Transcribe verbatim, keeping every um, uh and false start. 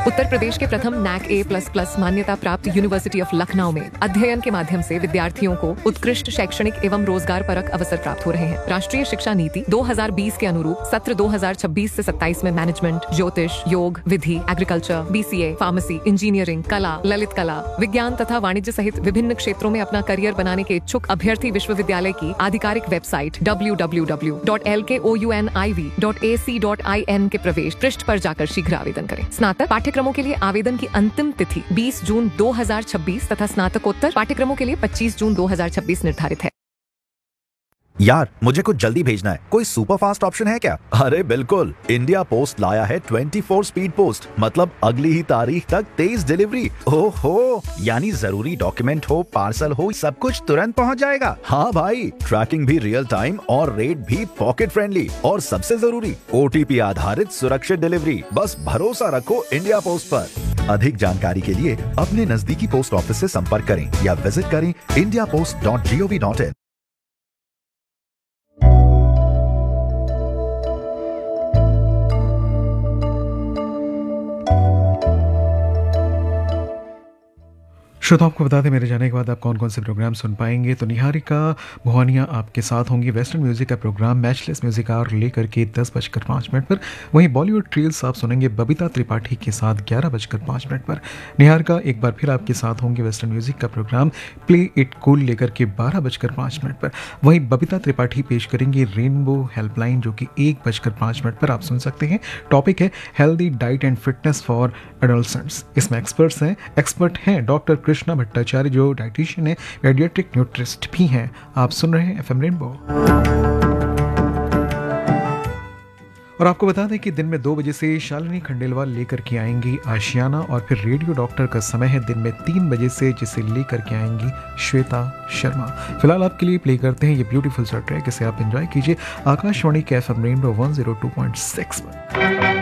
उत्तर प्रदेश के प्रथम नैक ए plus plus मान्यता प्राप्त यूनिवर्सिटी ऑफ लखनऊ में अध्ययन के माध्यम से विद्यार्थियों को उत्कृष्ट शैक्षणिक एवं रोजगार परक अवसर प्राप्त हो रहे हैं। राष्ट्रीय शिक्षा नीति दो हज़ार बीस के अनुरूप सत्र दो हज़ार छब्बीस से सत्ताईस में मैनेजमेंट, ज्योतिष, योग, विधि, एग्रीकल्चर, बीसीए, फार्मेसी, इंजीनियरिंग, कला, ललित कला, विज्ञान तथा वाणिज्य सहित विभिन्न क्षेत्रों में अपना करियर बनाने के इच्छुक अभ्यर्थी विश्वविद्यालय की आधिकारिक website W W W dot L के ओ you N I V dot A C dot I N के प्रवेश पृष्ठ पर जाकर शीघ्र आवेदन करें। स्नातक पाठ्यक्रमों के लिए आवेदन की अंतिम तिथि बीस जून दो हज़ार छब्बीस तथा स्नातकोत्तर पाठ्यक्रमों के लिए पच्चीस जून दो हज़ार छब्बीस निर्धारित है। यार, मुझे कुछ जल्दी भेजना है, कोई सुपर फास्ट ऑप्शन है क्या? अरे बिल्कुल, इंडिया पोस्ट लाया है चौबीस स्पीड पोस्ट, मतलब अगली ही तारीख तक तेज डिलीवरी। ओहो, यानी जरूरी डॉक्यूमेंट हो, पार्सल हो, सब कुछ तुरंत पहुंच जाएगा। हाँ भाई, ट्रैकिंग भी रियल टाइम और रेट भी पॉकेट फ्रेंडली, और सबसे जरूरी ओटीपी आधारित सुरक्षित डिलीवरी। बस भरोसा रखो इंडिया पोस्ट पर। अधिक जानकारी के लिए अपने नजदीकी पोस्ट ऑफिस से संपर्क करें या विजिट करें India post dot G O V dot in. श्रोताओं को बता दें, मेरे जाने के बाद आप कौन कौन से प्रोग्राम सुन पाएंगे। तो निहारिका मोहनिया आपके साथ होंगी। वेस्टर्न म्यूजिक का प्रोग्राम मैचलेस म्यूजिक आवर लेकर के दस बजकर पाँच मिनट पर। वहीं बॉलीवुड ट्रेल्स आप सुनेंगे बबीता त्रिपाठी के साथ ग्यारह बजकर पाँच मिनट पर। निहारिका एक बार फिर आपके साथ होंगे वेस्टर्न म्यूजिक का प्रोग्राम प्ले इट कूल लेकर के बारह बजकर पाँच मिनट पर। वहीं बबीता त्रिपाठी पेश करेंगी रेनबो हेल्पलाइन, जो कि एक बजकर पाँच मिनट पर आप सुन सकते हैं। टॉपिक है healthy diet and fitness for adolescents. इसमें एक्सपर्ट्स हैं एक्सपर्ट हैं डॉक्टर कृष्णा भट्टाचार्य, जो डाइटिशियन है, पेडियाट्रिक न्यूट्रिस्ट भी हैं। आप सुन रहे हैं एफएम रेनबो। और आपको बता दें कि दिन में दो बजे से शालिनी खंडेलवाल लेकर के आएंगी आशियाना, और फिर रेडियो डॉक्टर का समय है दिन में तीन बजे से, जिसे लेकर के आएंगी श्वेता शर्मा। फिलहाल आपके लिए प्ले करते हैं ये ब्यूटीफुल सा ट्रैक, इसे आप एंजॉय कीजिए आकाशवाणी के FM rainbow one zero two point six पर।